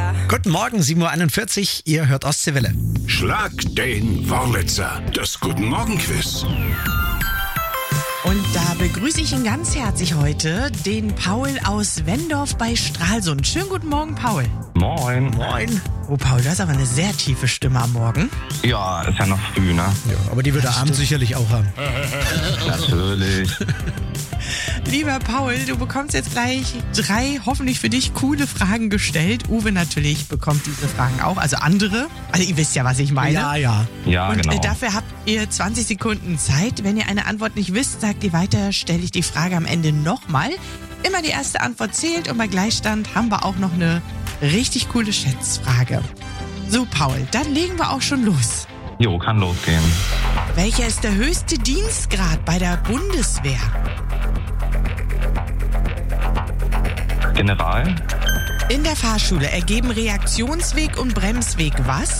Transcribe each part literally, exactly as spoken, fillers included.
Guten Morgen, sieben Uhr einundvierzig, ihr hört Ostseewelle. Schlag den Wurlitzer, das Guten Morgen Quiz. Und da begrüße ich ihn ganz herzlich heute, den Paul aus Wendorf bei Stralsund. Schönen guten Morgen, Paul. Moin. Moin. Oh, Paul, du hast aber eine sehr tiefe Stimme am Morgen. Ja, ist ja noch früh, ne? Ja, aber die wird er abends sicherlich auch haben. Natürlich. Lieber Paul, du bekommst jetzt gleich drei hoffentlich für dich coole Fragen gestellt. Uwe natürlich bekommt diese Fragen auch, also andere. Also ihr wisst ja, was ich meine. Ja, ja. Ja, Und genau. äh, dafür habt ihr zwanzig Sekunden Zeit. Wenn ihr eine Antwort nicht wisst, sagt ihr weiter, stelle ich die Frage am Ende nochmal. Immer die erste Antwort zählt und bei Gleichstand haben wir auch noch eine richtig coole Schätzfrage. So, Paul, dann legen wir auch schon los. Jo, kann losgehen. Welcher ist der höchste Dienstgrad bei der Bundeswehr? General? In der Fahrschule ergeben Reaktionsweg und Bremsweg was?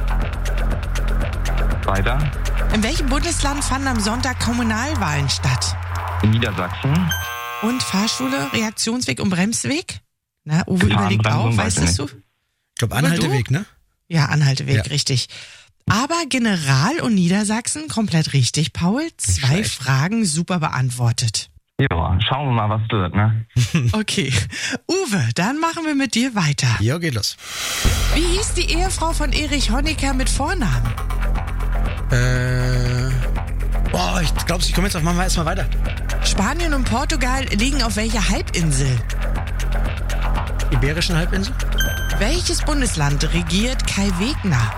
Weiter? In welchem Bundesland fanden am Sonntag Kommunalwahlen statt? Niedersachsen? Und Fahrschule, Reaktionsweg und Bremsweg? Na, Uwe Ja, überlegt auch, Bremsung weißt weiß ich du? nicht. Ich glaube, Anhalteweg, ne? Ja, Anhalteweg, Ja. richtig. Aber General und Niedersachsen, komplett richtig, Paul. Zwei schlecht. Fragen super beantwortet. Ja, schauen wir mal, was wird, ne? Okay. Uwe, dann machen wir mit dir weiter. Ja, geht los. Wie hieß die Ehefrau von Erich Honecker mit Vornamen? Äh. Boah, ich glaube, ich komme jetzt auf Mama erstmal weiter. Spanien und Portugal liegen auf welcher Halbinsel? Iberischen Halbinsel? Welches Bundesland regiert Kai Wegner?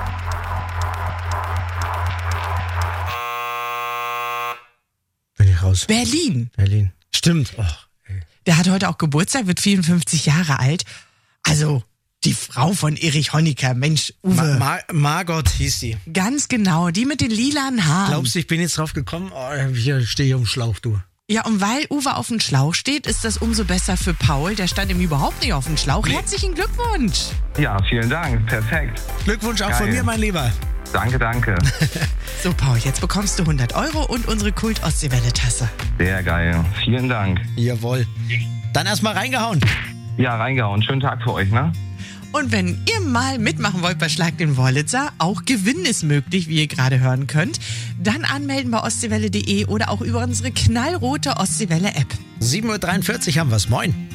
Bin ich raus. Berlin. Berlin. Stimmt. Oh, Der hat heute auch Geburtstag, wird vierundfünfzig Jahre alt. Also, die Frau von Erich Honecker, Mensch, Uwe. Ma Ma Margot hieß die. Ganz genau, die mit den lilanen Haaren. Glaubst du, ich bin jetzt drauf gekommen? Oh, hier stehe ich um Schlauch, du. Ja, und weil Uwe auf dem Schlauch steht, ist das umso besser für Paul. Der stand ihm überhaupt nicht auf dem Schlauch. Herzlichen Glückwunsch. Ja, vielen Dank. Perfekt. Glückwunsch auch Geil. von mir, mein Lieber. Danke, danke. So, Paul, jetzt bekommst du hundert Euro und unsere Kult-Ostsee-Welle-Tasse. Sehr geil. Vielen Dank. Jawohl. Dann erstmal reingehauen. Ja, reingehauen. Schönen Tag für euch, ne? Und wenn ihr mal mitmachen wollt bei Schlag den Wurlitzer, auch Gewinn ist möglich, wie ihr gerade hören könnt, dann anmelden bei ostseewelle punkt de oder auch über unsere knallrote Ostseewelle-App. sieben Uhr dreiundvierzig haben wir's. Moin.